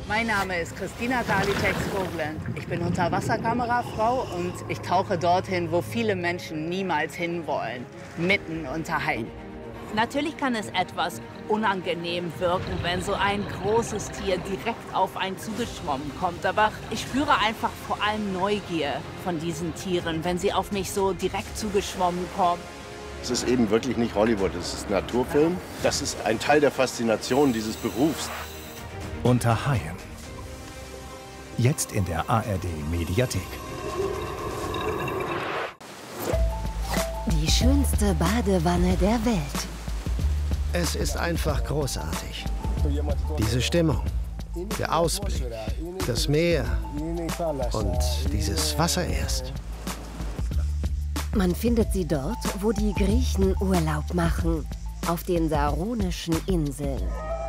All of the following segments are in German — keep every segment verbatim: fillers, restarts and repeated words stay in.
Mein Name ist Christina Karliczek-Skogland. Ich bin Unterwasserkamerafrau und ich tauche dorthin, wo viele Menschen niemals hinwollen, mitten unter Haien. Natürlich kann es etwas unangenehm wirken, wenn so ein großes Tier direkt auf einen zugeschwommen kommt. Aber ich spüre einfach vor allem Neugier von diesen Tieren, wenn sie auf mich so direkt zugeschwommen kommen. Es ist eben wirklich nicht Hollywood, es ist Naturfilm. Das ist ein Teil der Faszination dieses Berufs. Unter Haien. Jetzt in der A R D-Mediathek. Die schönste Badewanne der Welt. Es ist einfach großartig. Diese Stimmung, der Ausblick, das Meer und dieses Wasser erst. Man findet sie dort, wo die Griechen Urlaub machen, auf den Saronischen Inseln.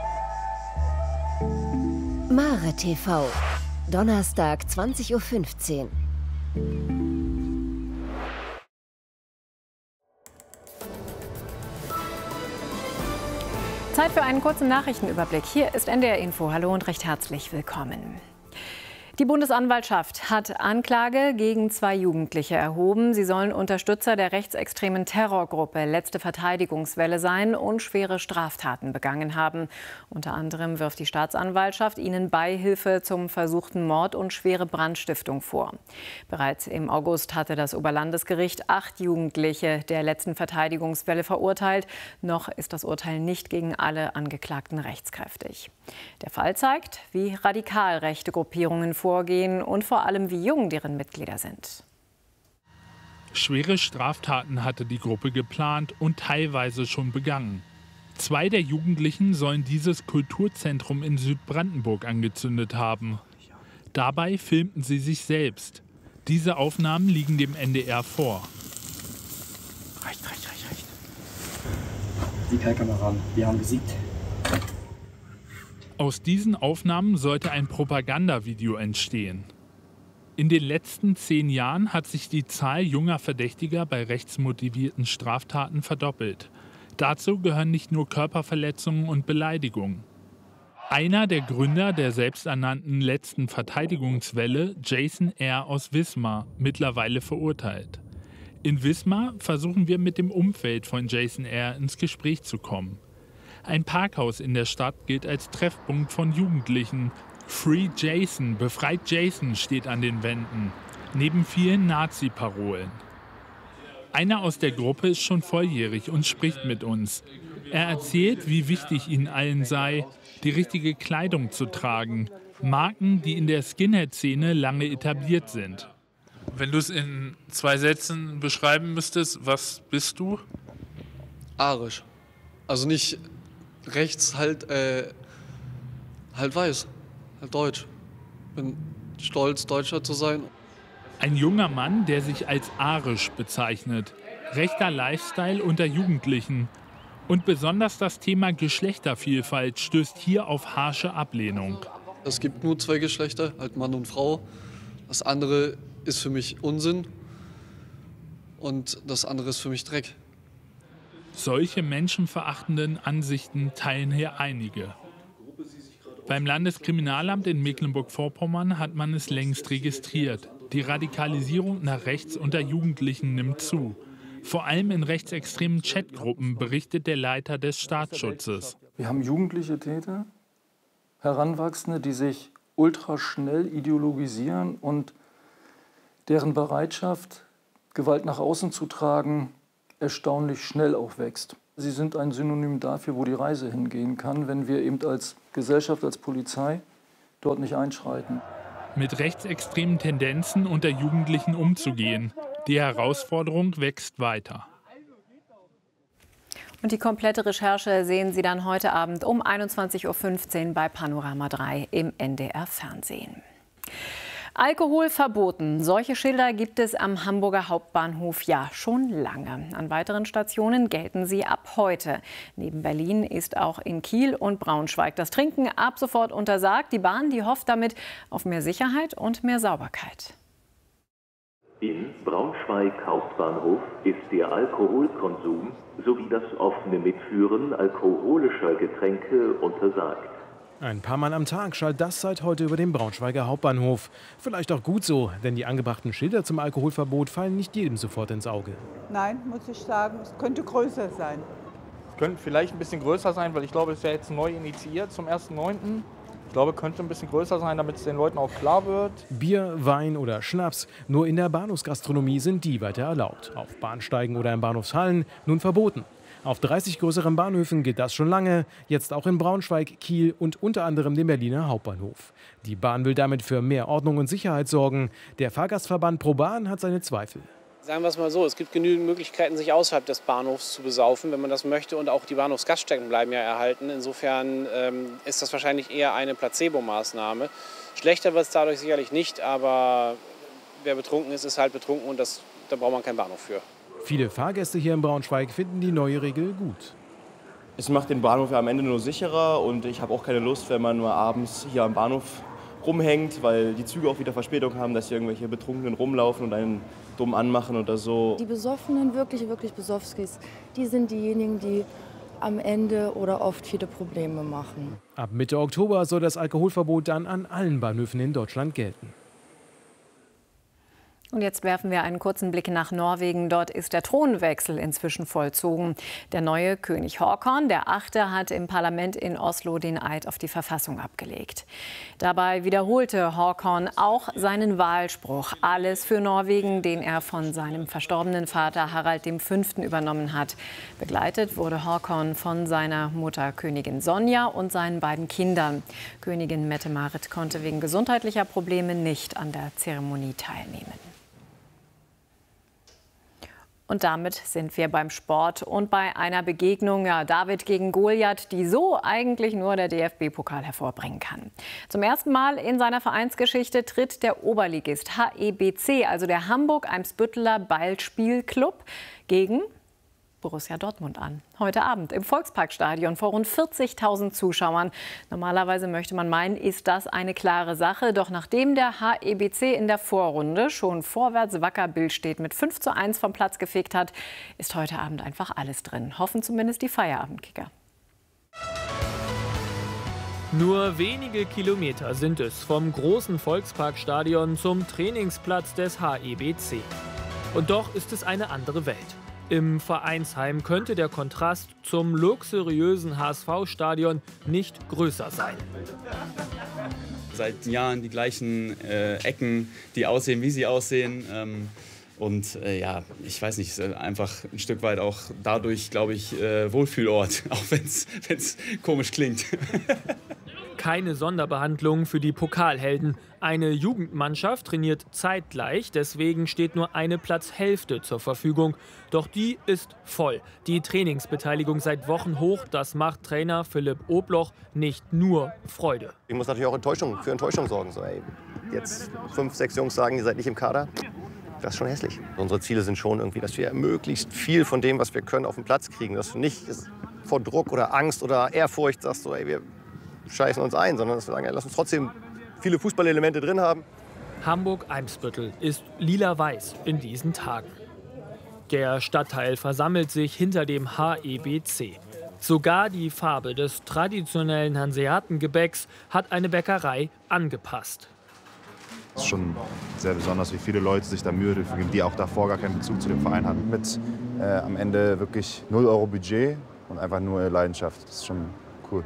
Mare T V, Donnerstag zwanzig Uhr fünfzehn. Zeit für einen kurzen Nachrichtenüberblick. Hier ist N D R Info. Hallo und recht herzlich willkommen. Die Bundesanwaltschaft hat Anklage gegen zwei Jugendliche erhoben. Sie sollen Unterstützer der rechtsextremen Terrorgruppe Letzte Verteidigungswelle sein und schwere Straftaten begangen haben. Unter anderem wirft die Staatsanwaltschaft ihnen Beihilfe zum versuchten Mord und schwere Brandstiftung vor. Bereits im August hatte das Oberlandesgericht acht Jugendliche der Letzten Verteidigungswelle verurteilt. Noch ist das Urteil nicht gegen alle Angeklagten rechtskräftig. Der Fall zeigt, wie radikal rechte Gruppierungen vorgehen und vor allem, wie jung deren Mitglieder sind. Schwere Straftaten hatte die Gruppe geplant und teilweise schon begangen. Zwei der Jugendlichen sollen dieses Kulturzentrum in Südbrandenburg angezündet haben. Dabei filmten sie sich selbst. Diese Aufnahmen liegen dem N D R vor. Reicht, reicht, reicht, reicht. Die Kameraden, wir haben besiegt. Aus diesen Aufnahmen sollte ein Propagandavideo entstehen. In den letzten zehn Jahren hat sich die Zahl junger Verdächtiger bei rechtsmotivierten Straftaten verdoppelt. Dazu gehören nicht nur Körperverletzungen und Beleidigungen. Einer der Gründer der selbsternannten Letzten Verteidigungswelle, Jason R. aus Wismar, mittlerweile verurteilt. In Wismar versuchen wir mit dem Umfeld von Jason R. ins Gespräch zu kommen. Ein Parkhaus in der Stadt gilt als Treffpunkt von Jugendlichen. Free Jason, befreit Jason steht an den Wänden, neben vielen Nazi-Parolen. Einer aus der Gruppe ist schon volljährig und spricht mit uns. Er erzählt, wie wichtig ihnen allen sei, die richtige Kleidung zu tragen. Marken, die in der Skinhead-Szene lange etabliert sind. Wenn du es in zwei Sätzen beschreiben müsstest, was bist du? Arisch. Also nicht rechts, halt, äh, halt weiß, halt deutsch. Bin stolz, Deutscher zu sein. Ein junger Mann, der sich als arisch bezeichnet. Rechter Lifestyle unter Jugendlichen. Und besonders das Thema Geschlechtervielfalt stößt hier auf harsche Ablehnung. Es gibt nur zwei Geschlechter, halt Mann und Frau. Das andere ist für mich Unsinn und das andere ist für mich Dreck. Solche menschenverachtenden Ansichten teilen hier einige. Beim Landeskriminalamt in Mecklenburg-Vorpommern hat man es längst registriert. Die Radikalisierung nach rechts unter Jugendlichen nimmt zu. Vor allem in rechtsextremen Chatgruppen, berichtet der Leiter des Staatsschutzes. Wir haben jugendliche Täter, Heranwachsende, die sich ultraschnell ideologisieren und deren Bereitschaft, Gewalt nach außen zu tragen, erstaunlich schnell auch wächst. Sie sind ein Synonym dafür, wo die Reise hingehen kann, wenn wir eben als Gesellschaft, als Polizei dort nicht einschreiten. Mit rechtsextremen Tendenzen unter Jugendlichen umzugehen. Die Herausforderung wächst weiter. Und die komplette Recherche sehen Sie dann heute Abend um einundzwanzig Uhr fünfzehn bei Panorama drei im N D R Fernsehen. Alkohol verboten. Solche Schilder gibt es am Hamburger Hauptbahnhof ja schon lange. An weiteren Stationen gelten sie ab heute. Neben Berlin ist auch in Kiel und Braunschweig das Trinken ab sofort untersagt. Die Bahn, die hofft damit auf mehr Sicherheit und mehr Sauberkeit. In Braunschweig Hauptbahnhof ist der Alkoholkonsum sowie das offene Mitführen alkoholischer Getränke untersagt. Ein paar Mal am Tag schallt das seit heute über den Braunschweiger Hauptbahnhof. Vielleicht auch gut so, denn die angebrachten Schilder zum Alkoholverbot fallen nicht jedem sofort ins Auge. Nein, muss ich sagen, es könnte größer sein. Es könnte vielleicht ein bisschen größer sein, weil ich glaube, es ist ja jetzt neu initiiert zum ersten neunten Ich glaube, es könnte ein bisschen größer sein, damit es den Leuten auch klar wird. Bier, Wein oder Schnaps, nur in der Bahnhofsgastronomie sind die weiter erlaubt. Auf Bahnsteigen oder in Bahnhofshallen nun verboten. Auf dreißig größeren Bahnhöfen gilt das schon lange, jetzt auch in Braunschweig, Kiel und unter anderem dem Berliner Hauptbahnhof. Die Bahn will damit für mehr Ordnung und Sicherheit sorgen. Der Fahrgastverband ProBahn hat seine Zweifel. Sagen wir es mal so, es gibt genügend Möglichkeiten, sich außerhalb des Bahnhofs zu besaufen, wenn man das möchte. Und auch die Bahnhofsgaststätten bleiben ja erhalten. Insofern ähm, ist das wahrscheinlich eher eine Placebo-Maßnahme. Schlechter wird es dadurch sicherlich nicht, aber wer betrunken ist, ist halt betrunken und das, da braucht man keinen Bahnhof für. Viele Fahrgäste hier in Braunschweig finden die neue Regel gut. Es macht den Bahnhof ja am Ende nur sicherer und ich habe auch keine Lust, wenn man nur abends hier am Bahnhof rumhängt, weil die Züge auch wieder Verspätung haben, dass hier irgendwelche Betrunkenen rumlaufen und einen dumm anmachen oder so. Die Besoffenen, wirklich, wirklich Besoffskis, die sind diejenigen, die am Ende oder oft viele Probleme machen. Ab Mitte Oktober soll das Alkoholverbot dann an allen Bahnhöfen in Deutschland gelten. Und jetzt werfen wir einen kurzen Blick nach Norwegen. Dort ist der Thronwechsel inzwischen vollzogen. Der neue König Håkon, der Achte, hat im Parlament in Oslo den Eid auf die Verfassung abgelegt. Dabei wiederholte Håkon auch seinen Wahlspruch. Alles für Norwegen, den er von seinem verstorbenen Vater Harald der Fünfte übernommen hat. Begleitet wurde Håkon von seiner Mutter Königin Sonja und seinen beiden Kindern. Königin Mette-Marit konnte wegen gesundheitlicher Probleme nicht an der Zeremonie teilnehmen. Und damit sind wir beim Sport und bei einer Begegnung, ja, David gegen Goliath, die so eigentlich nur der D F B-Pokal hervorbringen kann. Zum ersten Mal in seiner Vereinsgeschichte tritt der Oberligist H E B C, also der Hamburg-Eimsbütteler Ballspielclub, gegen Borussia Dortmund an. Heute Abend im Volksparkstadion vor rund vierzigtausend Zuschauern. Normalerweise möchte man meinen, ist das eine klare Sache. Doch nachdem der H E B C in der Vorrunde schon vorwärts wacker Billstedt mit fünf zu eins vom Platz gefegt hat, ist heute Abend einfach alles drin. Hoffen zumindest die Feierabendkicker. Nur wenige Kilometer sind es vom großen Volksparkstadion zum Trainingsplatz des H E B C. Und doch ist es eine andere Welt. Im Vereinsheim könnte der Kontrast zum luxuriösen H S V-Stadion nicht größer sein. Seit Jahren die gleichen äh, Ecken, die aussehen, wie sie aussehen. Ähm, und äh, ja, ich weiß nicht, einfach ein Stück weit auch dadurch, glaube ich, äh, Wohlfühlort, auch wenn es komisch klingt. Keine Sonderbehandlung für die Pokalhelden. Eine Jugendmannschaft trainiert zeitgleich, deswegen steht nur eine Platzhälfte zur Verfügung. Doch die ist voll. Die Trainingsbeteiligung seit Wochen hoch, das macht Trainer Philipp Obloch nicht nur Freude. Ich muss natürlich auch Enttäuschung, für Enttäuschung sorgen. So, ey, jetzt fünf, sechs Jungs sagen, ihr seid nicht im Kader. Das ist schon hässlich. Unsere Ziele sind schon irgendwie, dass wir möglichst viel von dem, was wir können, auf den Platz kriegen. Dass du nicht vor Druck oder Angst oder Ehrfurcht sagst, so, ey, wir scheißen uns ein, sondern dass wir sagen, ey, lass uns trotzdem viele Fußballelemente drin haben. Hamburg-Eimsbüttel ist lila-weiß in diesen Tagen. Der Stadtteil versammelt sich hinter dem H E B C. Sogar die Farbe des traditionellen Hanseatengebäcks hat eine Bäckerei angepasst. Es ist schon sehr besonders, wie viele Leute sich da Mühe geben, die auch davor gar keinen Bezug zu dem Verein hatten. Mit äh, am Ende wirklich null Euro Budget und einfach nur Leidenschaft. Das ist schon cool.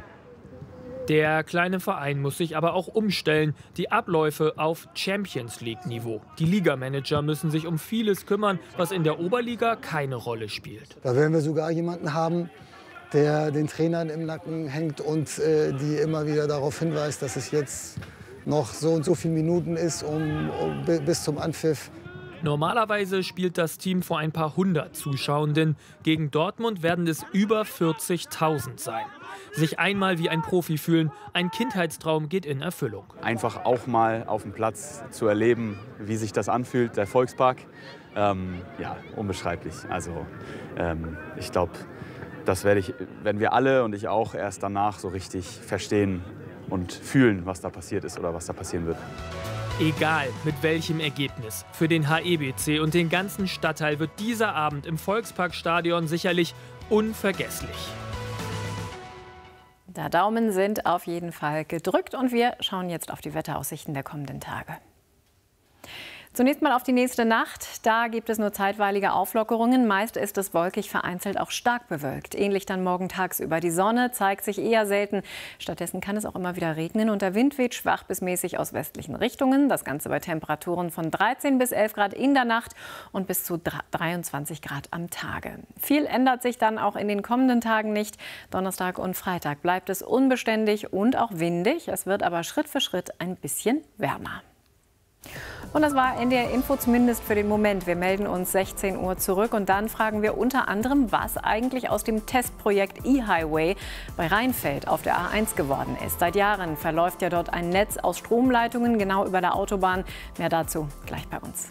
Der kleine Verein muss sich aber auch umstellen. Die Abläufe auf Champions-League-Niveau. Die Ligamanager müssen sich um vieles kümmern, was in der Oberliga keine Rolle spielt. Da werden wir sogar jemanden haben, der den Trainern im Nacken hängt und äh, die immer wieder darauf hinweist, dass es jetzt noch so und so viele Minuten ist um, um, bis zum Anpfiff. Normalerweise spielt das Team vor ein paar hundert Zuschauenden. Gegen Dortmund werden es über vierzigtausend sein. Sich einmal wie ein Profi fühlen, ein Kindheitstraum geht in Erfüllung. Einfach auch mal auf dem Platz zu erleben, wie sich das anfühlt, der Volkspark. Ähm, ja, unbeschreiblich. Also ähm, ich glaube, das werde ich, werden wir alle und ich auch erst danach so richtig verstehen und fühlen, was da passiert ist oder was da passieren wird. Egal mit welchem Ergebnis. Für den H E B C und den ganzen Stadtteil wird dieser Abend im Volksparkstadion sicherlich unvergesslich. Der Daumen sind auf jeden Fall gedrückt und wir schauen jetzt auf die Wetteraussichten der kommenden Tage. Zunächst mal auf die nächste Nacht. Da gibt es nur zeitweilige Auflockerungen. Meist ist es wolkig, vereinzelt auch stark bewölkt. Ähnlich dann morgen tagsüber. Die Sonne zeigt sich eher selten. Stattdessen kann es auch immer wieder regnen und der Wind weht schwach bis mäßig aus westlichen Richtungen. Das Ganze bei Temperaturen von dreizehn bis elf Grad in der Nacht und bis zu dreiundzwanzig Grad am Tage. Viel ändert sich dann auch in den kommenden Tagen nicht. Donnerstag und Freitag bleibt es unbeständig und auch windig. Es wird aber Schritt für Schritt ein bisschen wärmer. Und das war N D R Info zumindest für den Moment. Wir melden uns sechzehn Uhr zurück und dann fragen wir unter anderem, was eigentlich aus dem Testprojekt E-Highway bei Rheinfeld auf der A eins geworden ist. Seit Jahren verläuft ja dort ein Netz aus Stromleitungen genau über der Autobahn. Mehr dazu gleich bei uns.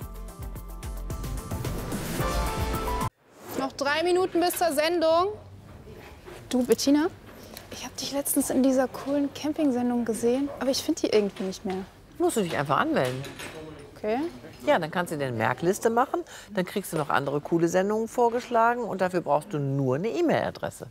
Noch drei Minuten bis zur Sendung. Du, Bettina, ich habe dich letztens in dieser coolen Camping-Sendung gesehen, aber ich finde die irgendwie nicht mehr. Musst du dich einfach anmelden. Okay. Ja, dann kannst du dir eine Merkliste machen, dann kriegst du noch andere coole Sendungen vorgeschlagen und dafür brauchst du nur eine E-Mail-Adresse.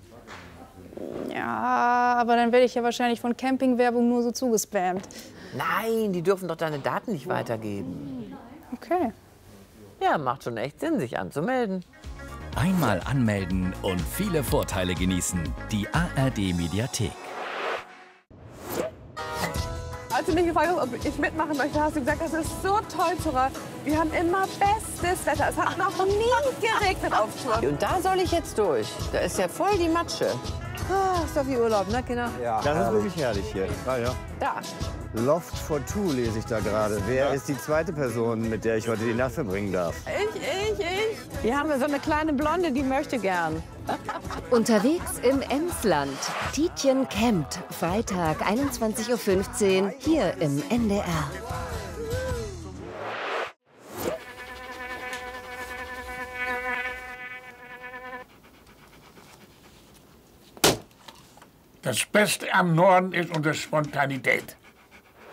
Ja, aber dann werde ich ja wahrscheinlich von Campingwerbung nur so zugespammt. Nein, die dürfen doch deine Daten nicht weitergeben. Okay. Ja, macht schon echt Sinn, sich anzumelden. Einmal anmelden und viele Vorteile genießen. Die A R D-Mediathek. Als du mich gefragt hast, ob ich mitmachen möchte, hast du gesagt, das ist so toll, Zora. Wir haben immer bestes Wetter. Es hat noch nie geregnet auf Tour. Und da soll ich jetzt durch. Da ist ja voll die Matsche. Ah, ist doch wie Urlaub, ne, Kinder? Ja, das ist wirklich herrlich hier. Ja, ja. Da. Loft for Two lese ich da gerade. Wer ist die zweite Person, mit der ich heute die Nacht verbringen darf? Ich, ich, ich. Wir haben so eine kleine Blonde, die möchte gern. Unterwegs im Emsland. Tietjen campt. Freitag, einundzwanzig Uhr fünfzehn, hier im N D R. Das Beste am Norden ist unsere Spontanität.